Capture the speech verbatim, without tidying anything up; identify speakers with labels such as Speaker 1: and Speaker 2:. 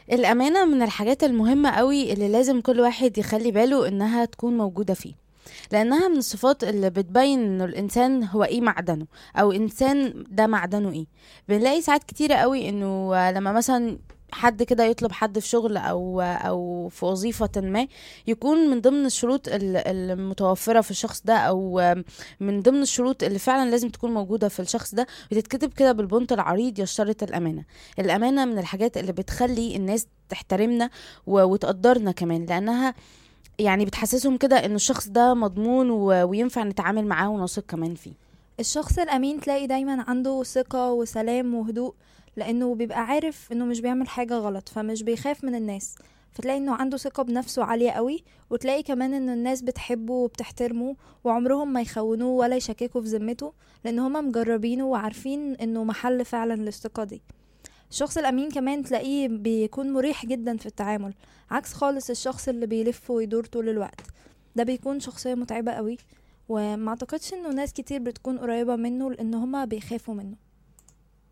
Speaker 1: الأمانة من الحاجات المهمة قوي اللي لازم كل واحد يخلي باله إنها تكون موجودة فيه، لأنها من الصفات اللي بتبين إنه الإنسان هو إيه معدنه، أو إنسان ده معدنه إيه. بنلاقي ساعات كتيرة قوي إنه لما مثلا حد كده يطلب حد في شغل او او في وظيفة ما، يكون من ضمن الشروط ال- المتوفرة في الشخص ده، او من ضمن الشروط اللي فعلا لازم تكون موجودة في الشخص ده، بتتكتب كده بالبنط العريض: يشترط الأمانة. الأمانة من الحاجات اللي بتخلي الناس تحترمنا و- وتقدرنا كمان، لأنها يعني بتحسسهم كده ان الشخص ده مضمون و... وينفع نتعامل معاه ونثق كمان فيه.
Speaker 2: الشخص الأمين تلاقي دايما عنده ثقة وسلام وهدوء، لأنه بيبقى عارف إنه مش بيعمل حاجة غلط، فمش بيخاف من الناس. فتلاقي إنه عنده ثقة بنفسه عالية قوي، وتلاقي كمان إن الناس بتحبه وبتحترمه، وعمرهم ما يخونوه ولا يشككوا في ذمته، لأن هما مجربينه وعارفين إنه محل فعلا للثقة دي. الشخص الأمين كمان تلاقيه بيكون مريح جدا في التعامل، عكس خالص الشخص اللي بيلف ويدور طول الوقت. ده بيكون شخصية متعبة قوي، وما اعتقدش انه ناس كتير بتكون قريبة منه لان هما بيخافوا منه.